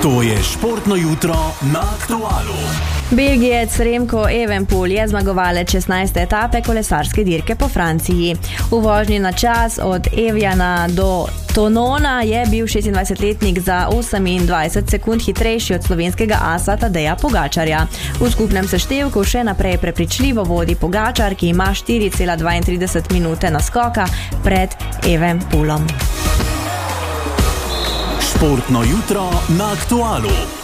To je športno jutro na Aktualu. Belgijec Remco Evenepoel je zmagovalec 16. etape kolesarske dirke po Franciji. V vožnji na čas od Eviana do Tonona je bil 26-letnik za 28 sekund hitrejši od slovenskega asa Tadeja Pogačarja. V skupnem seštevku še naprej prepričljivo vodi Pogačar, ki ima 4,32 minute naskoka pred Evenepoelom. Športno jutro na Aktualu.